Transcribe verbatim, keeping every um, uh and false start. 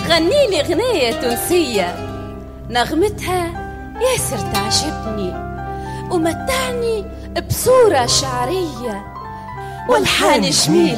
غني لي غنية تونسية نغمتها ياسر تعجبني ومتعني بصورة شعرية والحان جميل.